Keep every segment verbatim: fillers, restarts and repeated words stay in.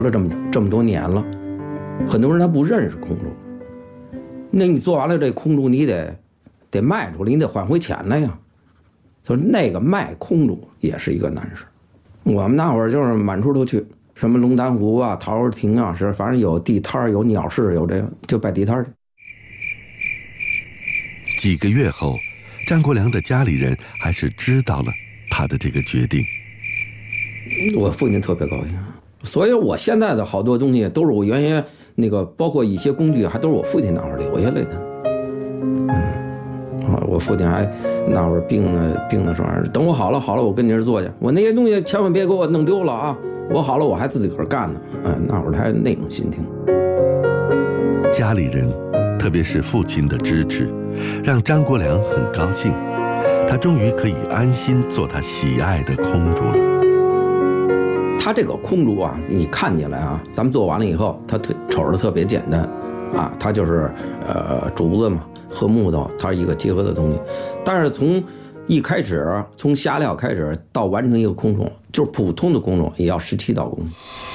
了这么这么多年了，很多人他不认识空竹。那你做完了这空竹，你得得卖出来，你得换回钱来呀。所以那个卖空竹也是一个难事。我们那会儿就是满处都去，什么龙潭湖啊、桃儿亭啊，是反正有地摊有鸟市，有这个就摆地摊去。 几个月后，张国良的家里人还是知道了他的这个决定。 我父亲特别高兴，所以我现在的好多东西都是我原先那个，包括一些工具，还都是我父亲那会儿留下来的。嗯，啊，我父亲还那会儿病了，病的时候，等我好了，好了，我跟你这儿做去。我那些东西千万别给我弄丢了啊！我好了，我还自己个儿干呢。嗯，那会儿还那种心情。 家里人，特别是父亲的支持，让张国良很高兴，他终于可以安心做他喜爱的空竹了。 它这个空竹啊，你看起来啊，咱们做完了以后，它特瞅着特别简单，啊，它就是呃竹子嘛和木头，它是一个结合的东西。但是从一开始，从下料开始到完成一个空竹，就是普通的空竹也要十七道工序。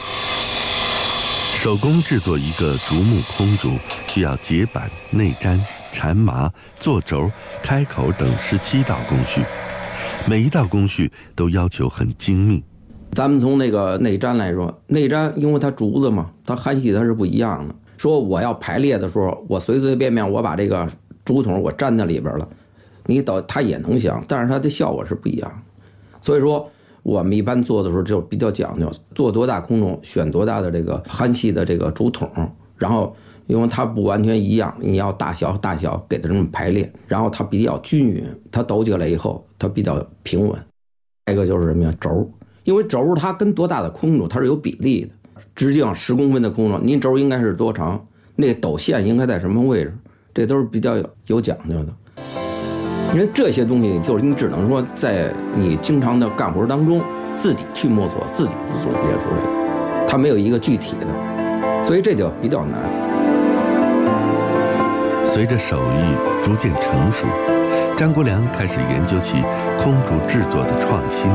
手工制作一个竹木空竹，需要结板、内粘、缠麻、做轴、开口等十七道工序，每一道工序都要求很精密。 咱们从那个内粘来说，内粘因为它竹子嘛，它焊系它是不一样的。说我要排列的时候，我随随便便我把这个竹筒我粘在里边了，你导它也能响，但是它的效果是不一样。所以说我们一般做的时候就比较讲究，做多大空竹选多大的这个焊系的这个竹筒，然后因为它不完全一样，你要大小大小给它这么排列，然后它比较均匀，它抖起来以后它比较平稳。再一个就是什么呀，轴。因为轴它跟多大的空竹它是有比例的，直径十公分的空竹，您轴应该是多长，那抖线应该在什么位置，这都是比较有讲究的。因为这些东西就是你只能说在你经常的干活当中自己去摸索，自己总结出来的，它没有一个具体的，所以这就比较难。 随着手艺逐渐成熟，张国良开始研究起空竹制作的创新。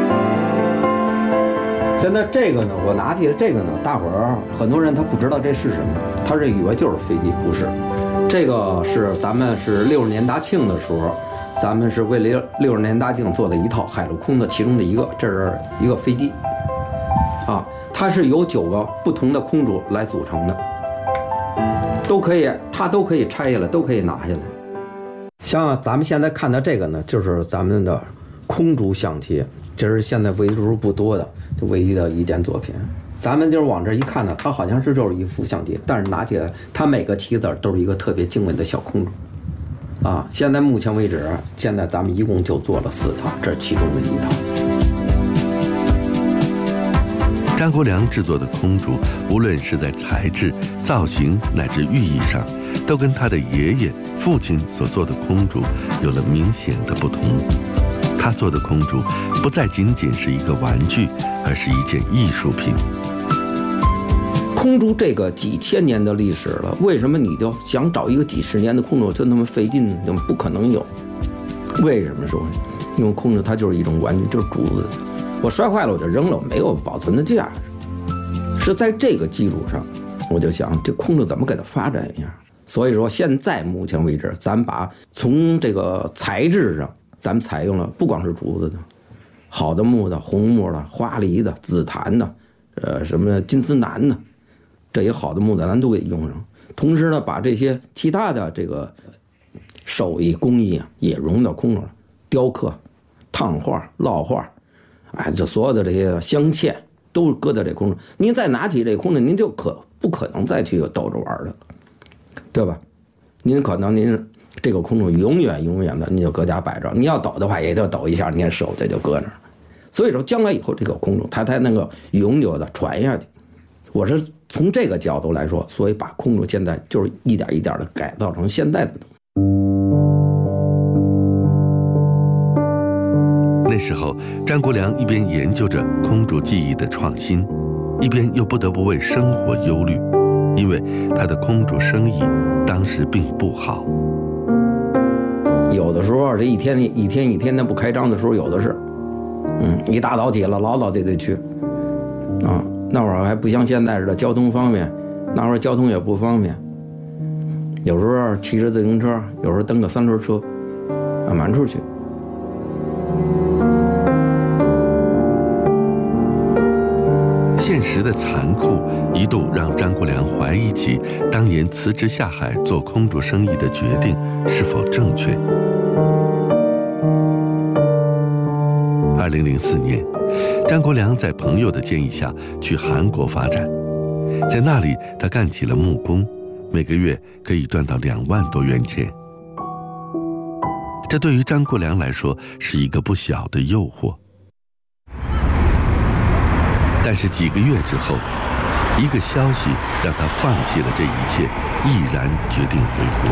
现在这个呢，我拿起来这个呢，大伙儿很多人他不知道这是什么，他这以为就是飞机，不是。这个是咱们是六十年大庆的时候，咱们是为了六十年大庆做的一套海陆空的其中的一个，这是一个飞机，啊，它是由九个不同的空竹来组成的，都可以，它都可以拆下来，都可以拿下来。像咱们现在看到这个呢，就是咱们的空竹象棋。这是现在为数不多的唯一的一件作品。咱们就是往这一看呢，它好像是就是一副象棋，但是拿起来，它每个棋子都是一个特别精美的小空竹。啊，现在目前为止，现在咱们一共就做了四套，这是其中的一套。 张国良制作的空竹，无论是在材质、造型乃至寓意上，都跟他的爷爷、父亲所做的空竹有了明显的不同。他做的空竹不再仅仅是一个玩具，而是一件艺术品。 空竹这个几千年的历史了，为什么你就想找一个几十年的空竹就那么费劲，就不可能有？为什么说？因为空竹它就是一种玩具，就是竹子，我摔坏了我就扔了，没有保存的价值。是在这个基础上，我就想这空竹怎么给它发展一下。所以说现在目前为止，咱把从这个材质上。咱们采用了不光是竹子的，好的木的、红木的、花梨的、紫檀的，呃，什么金丝楠的，这些好的木的咱都给用上。同时呢，把这些其他的这个手艺工艺啊，也融到空中了，雕刻、烫画、烙画，哎，这所有的这些镶嵌都搁在这空中。您再拿起这空中，您就可不可能再去抖着玩的了，对吧？您可能您。这个空中永远永远的你就搁家摆着，你要抖的话也就抖一下，你的手这就搁那儿。所以说将来以后这个空中它才能够永久的传下去。我是从这个角度来说，所以把空中现在就是一点一点的改造成现在的东西。 那时候张国良一边研究着空竹技艺的创新，一边又不得不为生活忧虑，因为他的空竹生意当时并不好。 有的时候这一天一天一天的不开张的时候有的是，嗯，一大早起了老早得得去，啊， 那会儿还不像现在似的交通方便，那会儿交通也不方便，有时候骑着自行车，有时候蹬个三轮车，啊，满处去。 现实的残酷一度让张国良怀疑起当年辞职下海做空主生意的决定是否正确。二零零四年，张国良在朋友的建议下去韩国发展，在那里他干起了木工，每个月可以赚到两万多元钱。这对于张国良来说是一个不小的诱惑。但是几个月之后，一个消息让他放弃了这一切，毅然决定回国。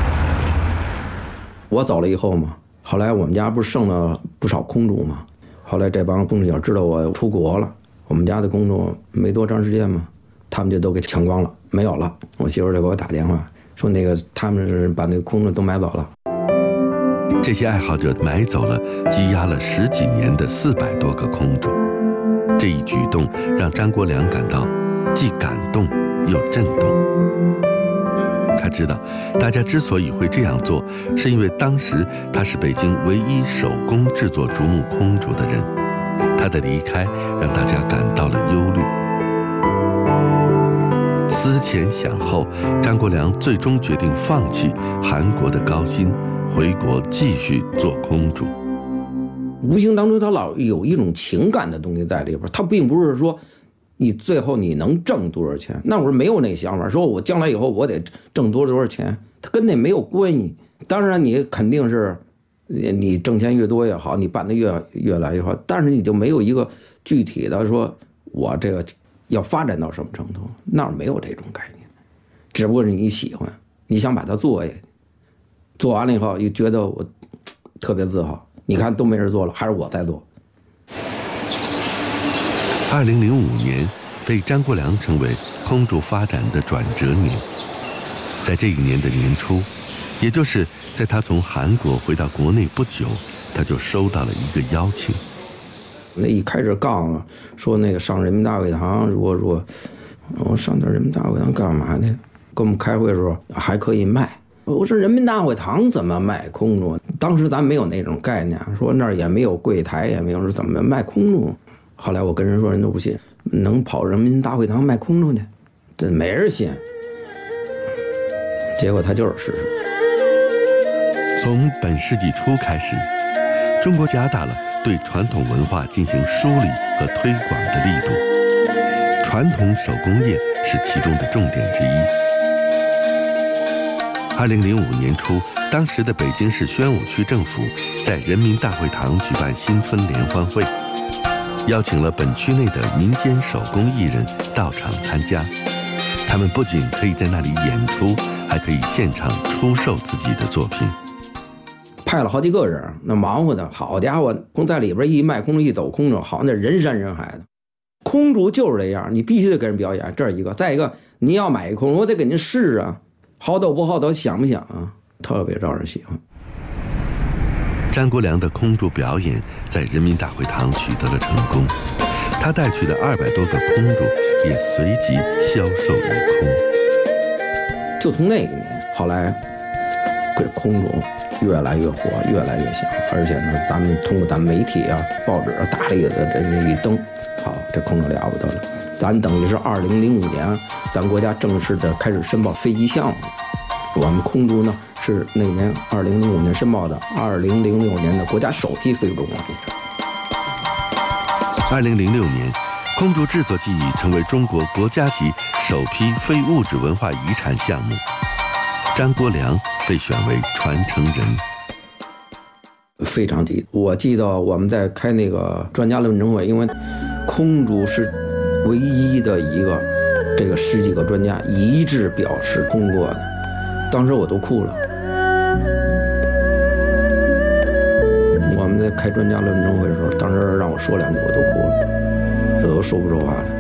我走了以后嘛，后来我们家不是剩了不少空主嘛，后来这帮空主也知道我出国了，我们家的空主没多长时间嘛，他们就都给抢光了，没有了。我媳妇就给我打电话说，那个他们是把那个空主都买走了。 这些爱好者买走了积压了十几年的四百多个空主。这一举动让张国良感到既感动又震动。他知道，大家之所以会这样做，是因为当时他是北京唯一手工制作竹木空主的人。他的离开让大家感到了忧虑。思前想后，张国良最终决定放弃韩国的高薪，回国继续做空主。 无形当中他老有一种情感的东西在里边，他并不是说你最后你能挣多少钱，那会儿没有那想法，说我将来以后我得挣多多少钱，他跟那没有关系。当然你肯定是你挣钱越多越好，你办的越越来越好，但是你就没有一个具体的说我这个要发展到什么程度，那儿没有这种概念，只不过是你喜欢，你想把它做下去，做完了以后又觉得我特别自豪。你看都没人做了，还是我在做。 二零零五年被张国良称为空主发展的转折年。在这一年的年初，也就是在他从韩国回到国内不久，他就收到了一个邀请。 那一开始杠啊，说那个上人民大会堂，如果说我上这人民大会堂干嘛呢？跟我们开会的时候还可以卖。我说人民大会堂怎么卖空主？当时咱没有那种概念，说那儿也没有柜台，也没有说怎么卖空主。后来我跟人说，人都不信，能跑人民大会堂卖空主去，这没人信。结果他就是事实。 从本世纪初开始，中国加大了对传统文化进行梳理和推广的力度，传统手工业是其中的重点之一。二零零五年初，当时的北京市宣武区政府在人民大会堂举办新春联欢会，邀请了本区内的民间手工艺人到场参加。他们不仅可以在那里演出，还可以现场出售自己的作品。 派了好几个人，那忙活的好家伙，光在里边一卖空主一抖空主，好那人山人海的。空主就是这样，你必须得给人表演，这是一个。再一个，你要买一空主，我得给您试啊。好斗不好斗，想不想啊？特别招人喜欢。 张国良的空主表演在人民大会堂取得了成功，他带去的二百多个空主也随即销售一空。 就从那一年，后来这空主越来越火，越来越响，而且呢，咱们通过咱媒体啊、报纸啊大力的这这一登，好，这空主了不得了。咱等于是二零零五年，咱国家正式的开始申报飞机项目。我们空主呢是那年二零零五年申报的，二零零六年的国家首批非物质文化遗产。 二零零六年，空主制作技艺成为中国国家级首批非物质文化遗产项目，张国良被选为传承人。 非常低，我记得我们在开那个专家论证会，因为空主是唯一的一个这个十几个专家一致表示通过的，当时我都哭了。我们在开专家论证会的时候，当时让我说两句我都哭了，这都说不出话来。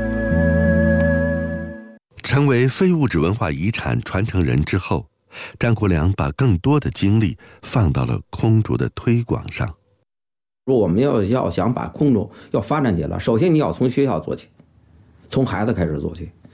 成为非物质文化遗产传承人之后，张国良把更多的精力放到了空主的推广上。如果我们要要想把空主要发展起来，首先你要从学校做起。 从孩子开始做起。